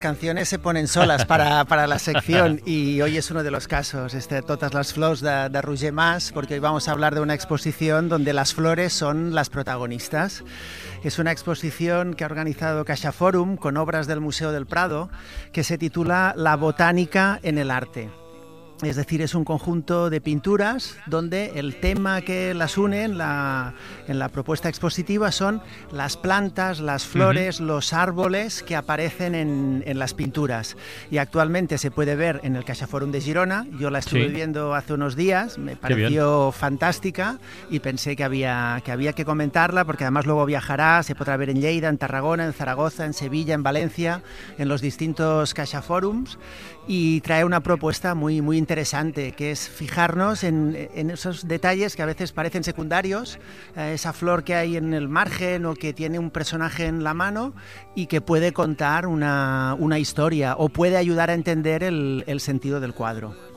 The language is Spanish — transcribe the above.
Canciones se ponen solas para la sección y hoy es uno de los casos, Totes les flors de Roger Mas, porque hoy vamos a hablar de una exposición donde las flores son las protagonistas. Es una exposición que ha organizado CaixaForum con obras del Museo del Prado que se titula La botánica en el arte. Es decir, es un conjunto de pinturas donde el tema que las une en la propuesta expositiva son las plantas, las flores, los árboles que aparecen en las pinturas. Y actualmente se puede ver en el CaixaForum de Girona. Yo la estuve viendo hace unos días, me pareció fantástica y pensé que había que comentarla porque además luego viajará, se podrá ver en Lleida, en Tarragona, en Zaragoza, en Sevilla, en Valencia, en los distintos CaixaForums, y trae una propuesta muy interesante, que es fijarnos en esos detalles que a veces parecen secundarios, esa flor que hay en el margen o que tiene un personaje en la mano y que puede contar una historia o puede ayudar a entender el sentido del cuadro.